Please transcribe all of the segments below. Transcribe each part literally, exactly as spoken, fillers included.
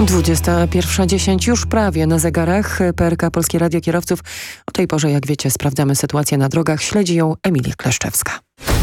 dwudziesta pierwsza dziesięć już prawie na zegarach. P R K Polskie Radio Kierowców. O tej porze, jak wiecie, sprawdzamy sytuację na drogach. Śledzi ją Emilia Kleszczewska.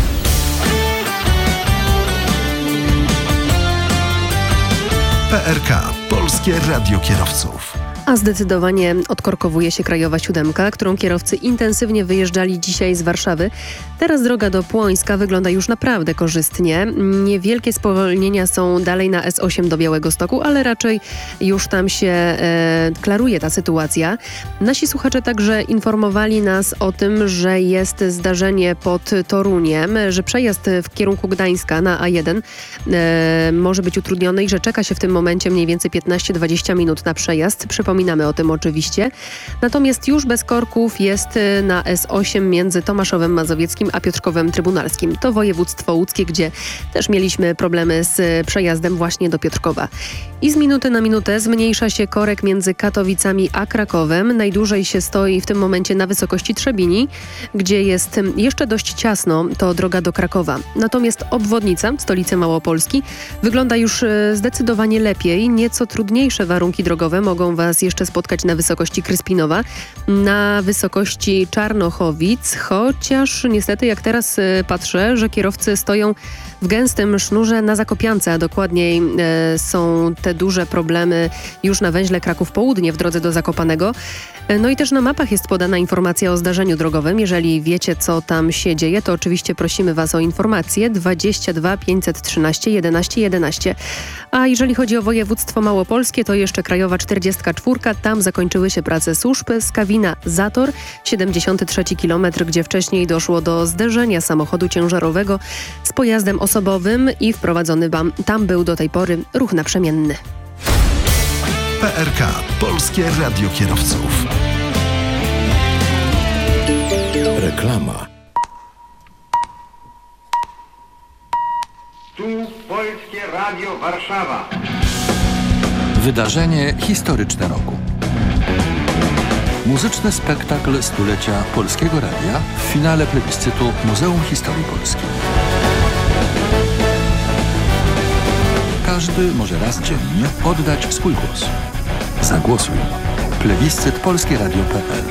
P R K Polskie Radio Kierowców. A zdecydowanie odkorkowuje się Krajowa Siódemka, którą kierowcy intensywnie wyjeżdżali dzisiaj z Warszawy. Teraz droga do Płońska wygląda już naprawdę korzystnie. Niewielkie spowolnienia są dalej na S osiem do Białegostoku, ale raczej już tam się e, klaruje ta sytuacja. Nasi słuchacze także informowali nas o tym, że jest zdarzenie pod Toruniem, że przejazd w kierunku Gdańska na A jeden e, może być utrudniony i że czeka się w tym momencie mniej więcej piętnaście do dwudziestu minut na przejazd. Przypominamy o tym oczywiście. Natomiast już bez korków jest na S osiem między Tomaszowem Mazowieckim a Piotrkowem Trybunalskim. To województwo łódzkie, gdzie też mieliśmy problemy z przejazdem właśnie do Piotrkowa. I z minuty na minutę zmniejsza się korek między Katowicami a Krakowem. Najdłużej się stoi w tym momencie na wysokości Trzebini, gdzie jest jeszcze dość ciasno, to droga do Krakowa. Natomiast obwodnica, stolicy Małopolski, wygląda już zdecydowanie lepiej. Nieco trudniejsze warunki drogowe mogą Was jeszcze spotkać na wysokości Kryspinowa, na wysokości Czarnochowic, chociaż niestety jak teraz patrzę, że kierowcy stoją w gęstym sznurze na Zakopiance, a dokładniej e, są te duże problemy już na węźle Kraków Południe w drodze do Zakopanego. No i też na mapach jest podana informacja o zdarzeniu drogowym. Jeżeli wiecie, co tam się dzieje, to oczywiście prosimy Was o informację dwadzieścia dwa pięćset trzynaście jedenaście jedenaście. A jeżeli chodzi o województwo małopolskie, to jeszcze Krajowa czterdziestka czwórka. Tam zakończyły się prace służb. Skawina Zator, siedemdziesiąty trzeci kilometr, gdzie wcześniej doszło do zderzenia samochodu ciężarowego z pojazdem osobowym i wprowadzony tam był do tej pory ruch naprzemienny. P R K Polskie Radio Kierowców. Reklama. Tu Polskie Radio Warszawa. Wydarzenie historyczne roku. Muzyczny spektakl stulecia Polskiego Radia w finale plebiscytu Muzeum Historii Polski. Każdy może raz dziennie oddać swój głos. Zagłosuj. Plebiscyt polskie radio kropka p l.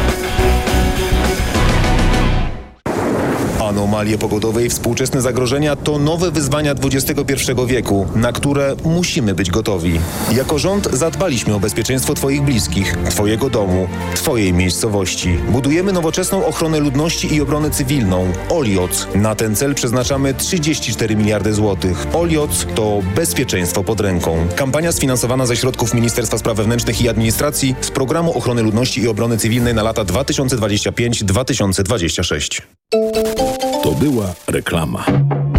Anomalie pogodowe i współczesne zagrożenia to nowe wyzwania dwudziestego pierwszego wieku, na które musimy być gotowi. Jako rząd zadbaliśmy o bezpieczeństwo Twoich bliskich, Twojego domu, Twojej miejscowości. Budujemy nowoczesną ochronę ludności i obronę cywilną. Olioc. Na ten cel przeznaczamy trzydzieści cztery miliardy złotych. Olioc to bezpieczeństwo pod ręką. Kampania sfinansowana ze środków Ministerstwa Spraw Wewnętrznych i Administracji z Programu Ochrony Ludności i Obrony Cywilnej na lata dwa tysiące dwudziesty piąty do dwa tysiące dwudziestego szóstego. To była reklama.